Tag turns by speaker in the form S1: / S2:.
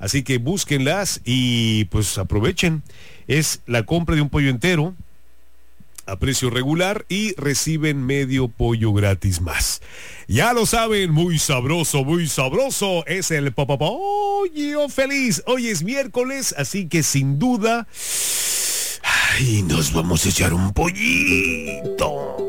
S1: Así que búsquenlas y pues aprovechen. Es la compra de un pollo entero a precio regular y reciben medio pollo gratis más. Ya lo saben, muy sabroso, es el Pollo Feliz. Hoy es miércoles, así que sin duda, ay, nos vamos a echar un pollito.